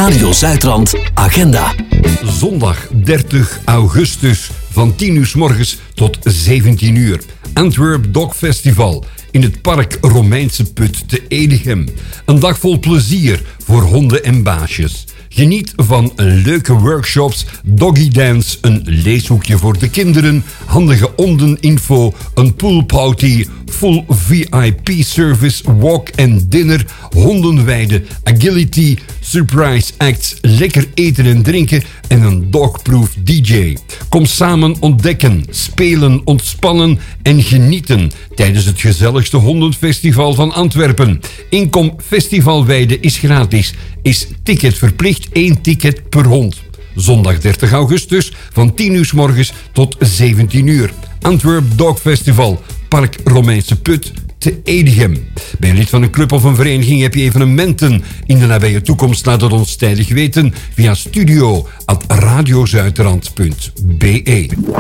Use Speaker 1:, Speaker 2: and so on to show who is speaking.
Speaker 1: Radio Zuidrand Agenda.
Speaker 2: Zondag 30 augustus van 10 uur 's morgens tot 17 uur. Antwerp Dog Festival in het park Romeinse Put te Edegem. Een dag vol plezier voor honden en baasjes. Geniet van leuke workshops, doggy dance, een leeshoekje voor de kinderen, handige hondeninfo, een poolparty, full VIP service, walk and dinner, hondenweide, agility, surprise acts, lekker eten en drinken en een dogproof DJ. Kom samen ontdekken, spelen, ontspannen en genieten tijdens het gezelligste hondenfestival van Antwerpen. Inkom Festivalweide is gratis, is ticket verplicht, 1 ticket per hond. Zondag 30 augustus van 10 uur 's morgens tot 17 uur. Antwerp Dog Festival, Park Romeinse Put te Edegem. Ben je lid van een club of een vereniging, heb je evenementen in de nabije toekomst, laat het ons tijdig weten via studio@radiozuiderland.be.